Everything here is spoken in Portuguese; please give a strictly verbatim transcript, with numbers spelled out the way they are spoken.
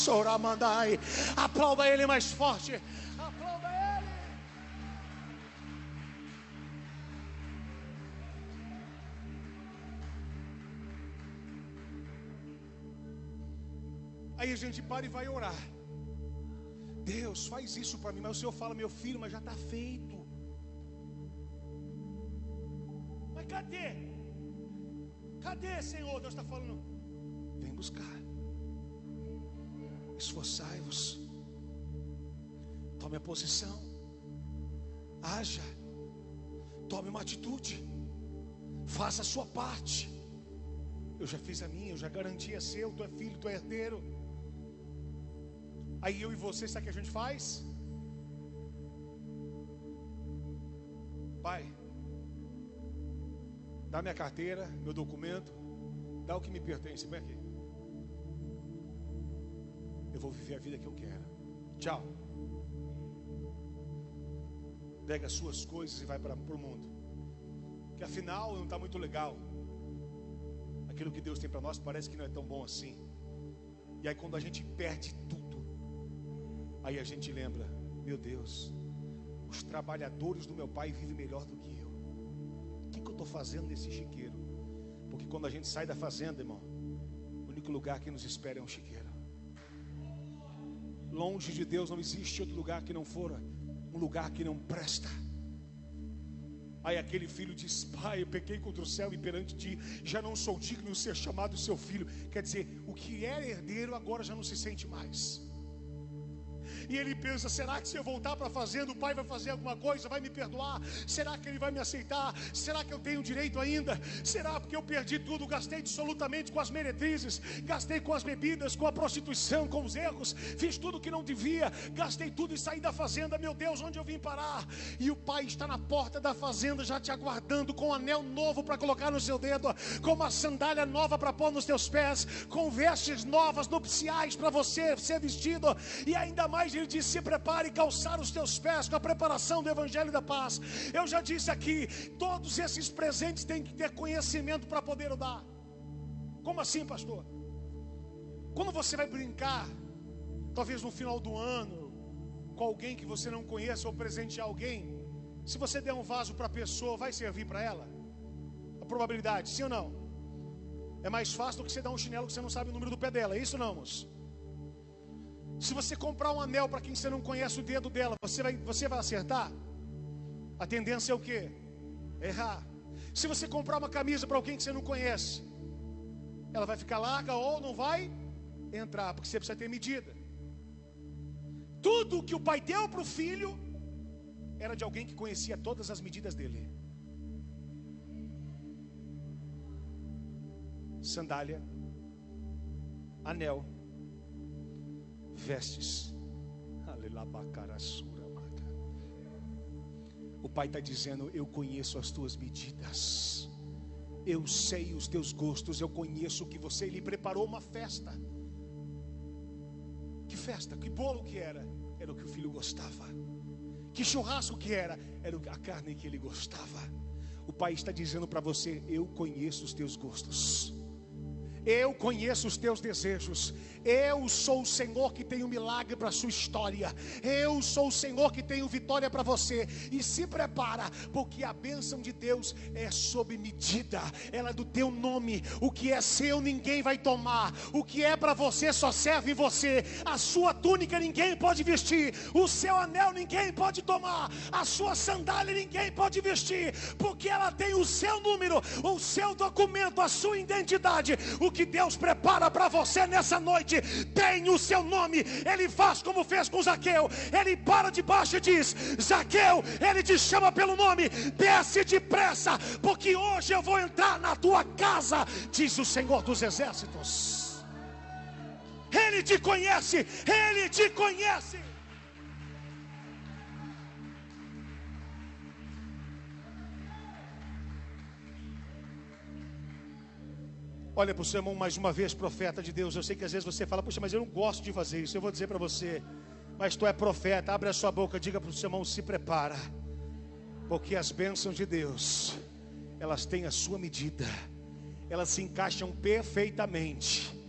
Soramandai. Aplauda Ele mais forte. Aplauda Ele. Aí a gente para e vai orar. Deus, faz isso para mim. Mas o Senhor fala: meu filho, mas já está feito. Mas cadê? Cadê, Senhor? Deus está falando: vem buscar. Esforçai-vos. Tome a posição. Haja. Tome uma atitude. Faça a sua parte. Eu já fiz a minha, eu já garanti, é seu, tu é filho, tu é herdeiro. Aí eu e você, sabe o que a gente faz? Pai, dá minha carteira, meu documento, dá o que me pertence, vem aqui. Eu vou viver a vida que eu quero. Tchau. Pega as suas coisas e vai para o mundo. Que afinal não está muito legal. Aquilo que Deus tem para nós parece que não é tão bom assim. E aí quando a gente perde tudo, aí a gente lembra: meu Deus, os trabalhadores do meu pai vivem melhor do que eu. O que, que eu estou fazendo nesse chiqueiro? Porque quando a gente sai da fazenda, irmão, o único lugar que nos espera é um chiqueiro. Longe de Deus não existe outro lugar que não for um lugar que não presta. Aí aquele filho diz: pai, eu pequei contra o céu e perante ti, já não sou digno de ser chamado seu filho. Quer dizer, o que era herdeiro agora já não se sente mais. E ele pensa: será que se eu voltar para a fazenda, o pai vai fazer alguma coisa, vai me perdoar? Será que ele vai me aceitar? Será que eu tenho direito ainda? Será porque eu perdi tudo, gastei absolutamente com as meretrizes, gastei com as bebidas, com a prostituição, com os erros, fiz tudo que não devia, gastei tudo e saí da fazenda. Meu Deus, onde eu vim parar? E o pai está na porta da fazenda já te aguardando, com um anel novo para colocar no seu dedo, com uma sandália nova para pôr nos teus pés, com vestes novas, nupciais para você ser vestido. E ainda mais ele diz: se prepare e calçar os teus pés com a preparação do Evangelho da Paz. Eu já disse aqui, todos esses presentes têm que ter conhecimento para poder dar. Como assim, pastor? Quando você vai brincar, talvez no final do ano, com alguém que você não conheça, ou presentear alguém, se você der um vaso para a pessoa, vai servir para ela? A probabilidade, sim ou não? É mais fácil do que você dar um chinelo que você não sabe o número do pé dela, é isso ou não, moço? Se você comprar um anel para quem você não conhece o dedo dela, você vai, você vai acertar? A tendência é o quê? Errar. Se você comprar uma camisa para alguém que você não conhece, ela vai ficar larga ou não vai entrar, porque você precisa ter medida. Tudo que o pai deu para o filho era de alguém que conhecia todas as medidas dele. Sandália, anel, vestes. O pai está dizendo: eu conheço as tuas medidas, eu sei os teus gostos, eu conheço o que você... Ele preparou uma festa. Que festa? Que bolo que era? Era o que o filho gostava. Que churrasco que era? Era a carne que ele gostava. O pai está dizendo para você: eu conheço os teus gostos, eu conheço os teus desejos. Eu sou o Senhor que tem um milagre para a sua história. Eu sou o Senhor que tem vitória para você. E se prepara, porque a bênção de Deus é sob medida. Ela é do teu nome. O que é seu ninguém vai tomar. O que é para você só serve em você. A sua túnica ninguém pode vestir. O seu anel ninguém pode tomar. A sua sandália ninguém pode vestir, porque ela tem o seu número, o seu documento, a sua identidade. O que Deus prepara para você nessa noite tem o seu nome. Ele faz como fez com Zaqueu. Ele para debaixo e diz: Zaqueu, ele te chama pelo nome, desce depressa, porque hoje eu vou entrar na tua casa, diz o Senhor dos Exércitos. Ele te conhece, ele te conhece. Olha para o seu irmão mais uma vez: profeta de Deus. Eu sei que às vezes você fala: puxa, mas eu não gosto de fazer isso. Eu vou dizer para você: mas tu é profeta. Abre a sua boca, diga para o seu irmão: se prepara, porque as bênçãos de Deus, elas têm a sua medida, elas se encaixam perfeitamente.